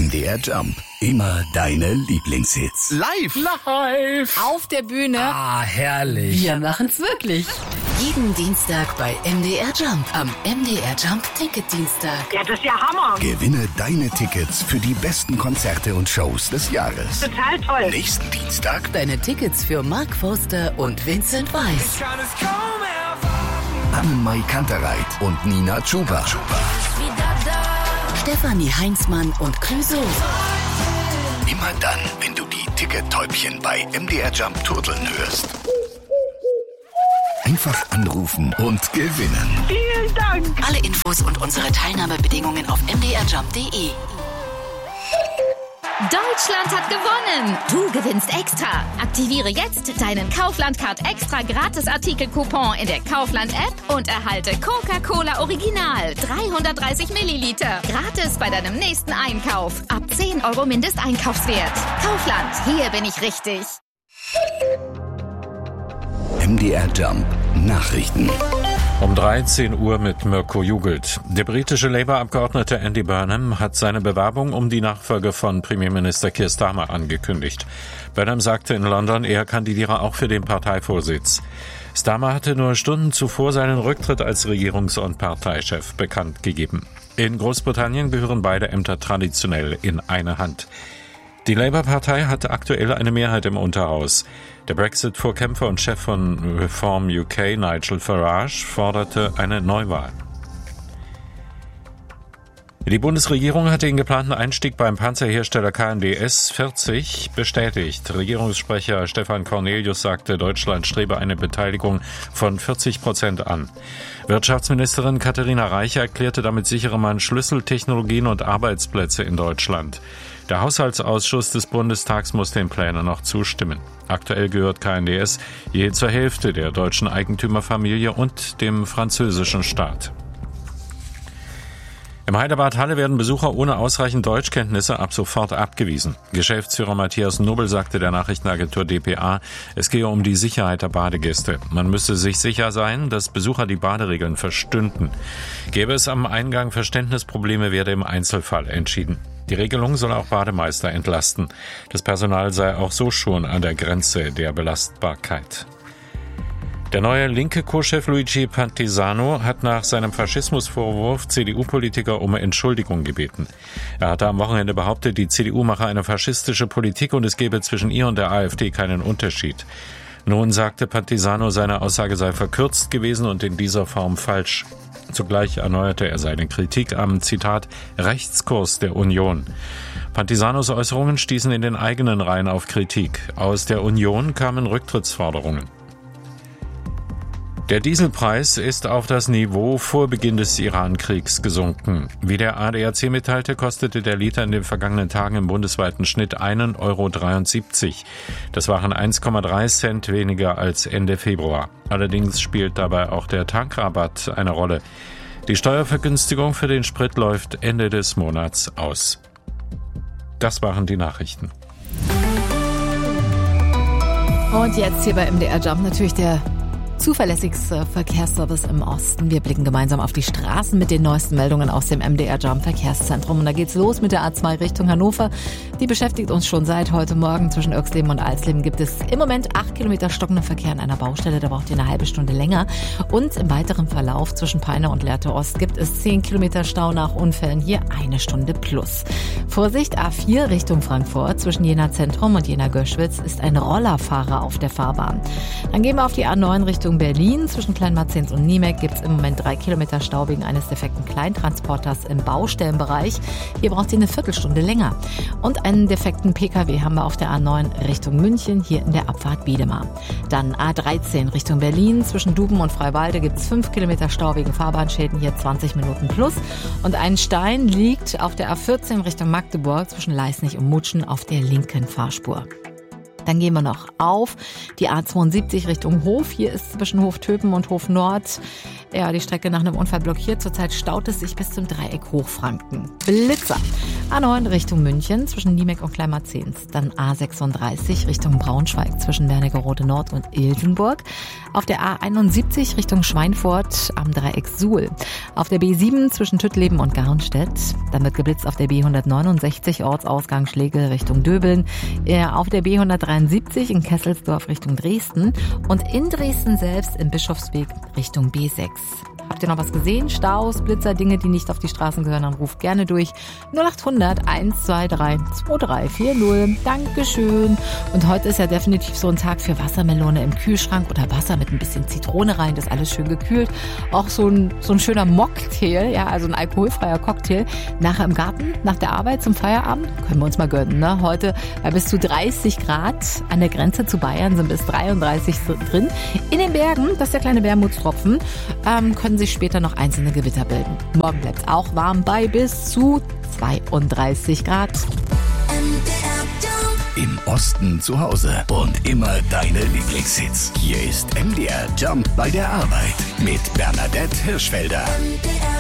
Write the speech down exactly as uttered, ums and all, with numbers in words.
M D R Jump. Immer deine Lieblingshits. Live! Live! Auf der Bühne. Ah, herrlich. Wir machen's wirklich. Jeden Dienstag bei M D R Jump. Am M D R Jump Ticket-Dienstag. Ja, das ist ja Hammer. Gewinne deine Tickets für die besten Konzerte und Shows des Jahres. Total toll. Nächsten Dienstag Deine Tickets für Mark Forster und Vincent Weiss. Anne-Mai Kantereit und Nina Chuba. Stefanie Heinzmann und Clouseau. Immer dann, wenn du die Ticket-Täubchen bei M D R Jump turteln hörst. Einfach anrufen und gewinnen. Vielen Dank. Alle Infos und unsere Teilnahmebedingungen auf m d r jump punkt d e. Deutschland hat gewonnen! Du gewinnst extra! Aktiviere jetzt deinen Kaufland-Card extra Gratis-Artikel-Coupon in der Kaufland-App und erhalte Coca-Cola Original dreihundertdreißig Milliliter. Gratis bei deinem nächsten Einkauf. Ab zehn Euro Mindesteinkaufswert. Kaufland, hier bin ich richtig. M D R Jump Nachrichten. Um dreizehn Uhr mit Mirko Jugelt. Der britische Labour-Abgeordnete Andy Burnham hat seine Bewerbung um die Nachfolge von Premierminister Keir Starmer angekündigt. Burnham sagte in London, er kandidiere auch für den Parteivorsitz. Starmer hatte nur Stunden zuvor seinen Rücktritt als Regierungs- und Parteichef bekannt gegeben. In Großbritannien gehören beide Ämter traditionell in eine Hand. Die Labour-Partei hat aktuell eine Mehrheit im Unterhaus. Der Brexit-Vorkämpfer und Chef von Reform U K, Nigel Farage, forderte eine Neuwahl. Die Bundesregierung hat den geplanten Einstieg beim Panzerhersteller K N D S vierzig bestätigt. Regierungssprecher Stefan Cornelius sagte, Deutschland strebe eine Beteiligung von vierzig Prozent an. Wirtschaftsministerin Katharina Reiche erklärte, damit sichere man Schlüsseltechnologien und Arbeitsplätze in Deutschland. Der Haushaltsausschuss des Bundestags muss den Plänen noch zustimmen. Aktuell gehört K N D S je zur Hälfte der deutschen Eigentümerfamilie und dem französischen Staat. Im Heiderbad Halle werden Besucher ohne ausreichend Deutschkenntnisse ab sofort abgewiesen. Geschäftsführer Matthias Nobel sagte der Nachrichtenagentur d p a, es gehe um die Sicherheit der Badegäste. Man müsse sich sicher sein, dass Besucher die Baderegeln verstünden. Gäbe es am Eingang Verständnisprobleme, werde im Einzelfall entschieden. Die Regelung soll auch Bademeister entlasten. Das Personal sei auch so schon an der Grenze der Belastbarkeit. Der neue linke Co-Chef Luigi Pantisano hat nach seinem Faschismusvorwurf C D U-Politiker um Entschuldigung gebeten. Er hatte am Wochenende behauptet, die C D U mache eine faschistische Politik und es gebe zwischen ihr und der AfD keinen Unterschied. Nun sagte Pantisano, seine Aussage sei verkürzt gewesen und in dieser Form falsch. Zugleich erneuerte er seine Kritik am, Zitat, Rechtskurs der Union. Pantisanos Äußerungen stießen in den eigenen Reihen auf Kritik. Aus der Union kamen Rücktrittsforderungen. Der Dieselpreis ist auf das Niveau vor Beginn des Iran-Kriegs gesunken. Wie der A D A C mitteilte, kostete der Liter in den vergangenen Tagen im bundesweiten Schnitt einen Euro dreiundsiebzig. Das waren eins Komma drei Cent weniger als Ende Februar. Allerdings spielt dabei auch der Tankrabatt eine Rolle. Die Steuervergünstigung für den Sprit läuft Ende des Monats aus. Das waren die Nachrichten. Und jetzt hier bei M D R Jump natürlich der zuverlässigste Verkehrsservice im Osten. Wir blicken gemeinsam auf die Straßen mit den neuesten Meldungen aus dem M D R Jump Verkehrszentrum. Und da geht's los mit der A zwei Richtung Hannover. Die beschäftigt uns schon seit heute Morgen. Zwischen Irxleben und Alsleben gibt es im Moment acht Kilometer stockenden Verkehr an einer Baustelle. Da braucht ihr eine halbe Stunde länger. Und im weiteren Verlauf zwischen Peine und Lehrte Ost gibt es zehn Kilometer Stau nach Unfällen. Hier eine Stunde plus. Vorsicht, A vier Richtung Frankfurt. Zwischen Jena Zentrum und Jena Göschwitz ist ein Rollerfahrer auf der Fahrbahn. Dann gehen wir auf die A neun Richtung Berlin. Zwischen Kleinmarzens und Niemek gibt es im Moment drei Kilometer Stau wegen eines defekten Kleintransporters im Baustellenbereich. Hier braucht ihr eine Viertelstunde länger. Und einen defekten Pkw haben wir auf der A neun Richtung München, hier in der Abfahrt Wiedemar. Dann A dreizehn Richtung Berlin. Zwischen Duben und Freiwalde gibt es fünf Kilometer Stau wegen Fahrbahnschäden, hier zwanzig Minuten plus. Und ein Stein liegt auf der A vierzehn Richtung Magdeburg zwischen Leisnig und Mutschen auf der linken Fahrspur. Dann gehen wir noch auf die A zweiundsiebzig Richtung Hof. Hier ist zwischen Hof-Töpen und Hof-Nord ja, die Strecke nach einem Unfall blockiert. Zurzeit staut es sich bis zum Dreieck Hochfranken. Blitzer. A neun Richtung München zwischen Niemek und Kleinmarzens. Dann A sechsunddreißig Richtung Braunschweig zwischen Wernigerode Nord und Ilsenburg. Auf der A einundsiebzig Richtung Schweinfurt am Dreieck Suhl. Auf der B sieben zwischen Tüttleben und Garnstedt. Dann wird geblitzt auf der B hundertneunundsechzig Ortsausgang Schlegel Richtung Döbeln. Auf der B hundertdreiundsiebzig in Kesselsdorf Richtung Dresden. Und in Dresden selbst im Bischofsweg Richtung B sechs. Habt ihr noch was gesehen? Staus, Blitzer, Dinge, die nicht auf die Straßen gehören, dann ruft gerne durch. null acht hundert eins zwei drei zwei drei vier null. Dankeschön. Und heute ist ja definitiv so ein Tag für Wassermelone im Kühlschrank oder Wasser mit ein bisschen Zitrone rein. Das ist alles schön gekühlt. Auch so ein, so ein schöner Mocktail, ja, also ein alkoholfreier Cocktail. Nachher im Garten, nach der Arbeit zum Feierabend, können wir uns mal gönnen, ne? Heute bei bis zu dreißig Grad. An der Grenze zu Bayern sind bis dreiunddreißig drin. In den Bergen, das ist der kleine Wermutstropfen, ähm, können sich später noch einzelne Gewitter bilden. Morgen bleibt es auch warm bei bis zu zweiunddreißig Grad. Im Osten zu Hause und immer deine Lieblingshits. Hier ist M D R Jump bei der Arbeit mit Bernadette Hirschfelder.